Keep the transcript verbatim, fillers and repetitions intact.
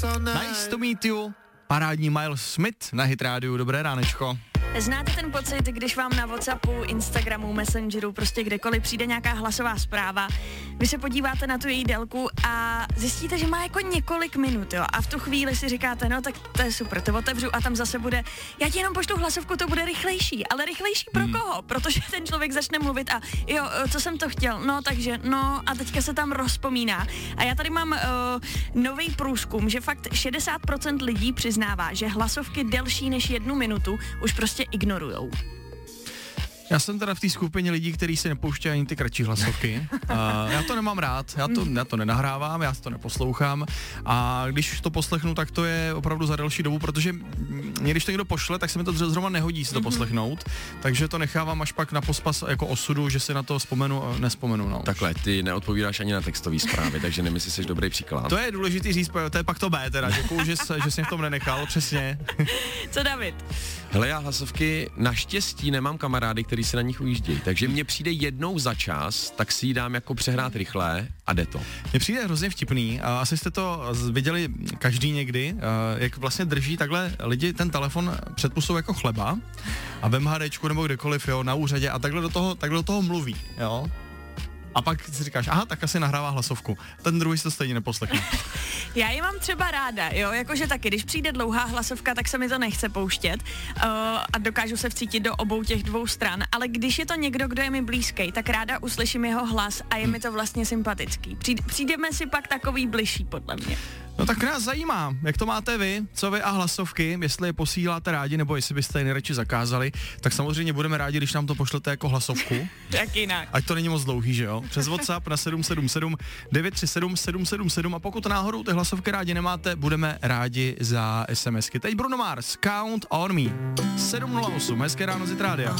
Nice to meet you. Parádní Miles Smith na Hit rádiu. Dobré ránečko. Znáte ten pocit, když vám na WhatsAppu, Instagramu, Messengeru, prostě kdekoliv přijde nějaká hlasová zpráva, vy se podíváte na tu její délku a zjistíte, že má jako několik minut, jo, a v tu chvíli si říkáte, no tak to je super, to otevřu a tam zase bude, já ti jenom pošlu hlasovku, to bude rychlejší, ale rychlejší pro hmm. koho? Protože ten člověk začne mluvit a jo, co jsem to chtěl, no takže, no a teďka se tam rozpomíná. A já tady mám uh, nový průzkum, že fakt šedesát procent lidí přiznává, že hlasovky delší než jednu minutu už prostě ignorujou. Já jsem teda v té skupině lidí, kteří si nepouštějí ani ty kratší hlasovky. Uh, já to nemám rád, já to, já to nenahrávám, já to neposlouchám a když to poslechnu, tak to je opravdu za delší dobu, protože mě, když to někdo pošle, tak se mi to zrovna nehodí si to poslechnout, takže to nechávám až pak na pospas jako osudu, že si na to vzpomenu, nespomenu. No. Takhle, ty neodpovídáš ani na textové zprávy, takže nevím, jestli jsi dobrý příklad. To je důležitý říct, to je pak to B teda, děkuju, že, že jsi v tom nenechal, přesně. Co David? Hele, já hlasovky naštěstí nemám kamarády, který se na nich ujíždějí, takže mně přijde jednou za čas, tak si ji dám jako přehrát rychle a jde to. Mně přijde hrozně vtipný, a asi jste to viděli každý někdy, jak vlastně drží takhle lidi ten telefon před pusou jako chleba a v MHDčku nebo kdekoliv, jo, na úřadě a takhle do toho, takhle do toho mluví, jo. A pak si říkáš, aha, tak asi nahrává hlasovku. Ten druhý si to stejně neposlechne. Já ji mám třeba ráda, jo, jakože taky, když přijde dlouhá hlasovka, tak se mi to nechce pouštět uh, a dokážu se vcítit do obou těch dvou stran, ale když je to někdo, kdo je mi blízký, tak ráda uslyším jeho hlas a je mi to vlastně sympatický. Přijde, přijdeme si pak takový bližší, podle mě. No tak nás zajímá, jak to máte vy, co vy a hlasovky, jestli je posíláte rádi, nebo jestli byste je nejradši zakázali, tak samozřejmě budeme rádi, když nám to pošlete jako hlasovku. Jak jinak. Ať to není moc dlouhý, že jo? Přes WhatsApp na sedm sedm sedm devět tři sedm sedm sedm sedm a pokud náhodou ty hlasovky rádi nemáte, budeme rádi za SMSky. Teď Bruno Mars, Count on Me. sedm nula osm, hezké ráno z Hit rádia.